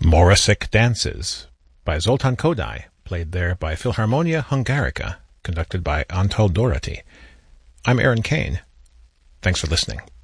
Morisic Dances by Zoltan Kodály, played there by Philharmonia Hungarica, conducted by Antal Dorati. I'm Aaron Kane. Thanks for listening.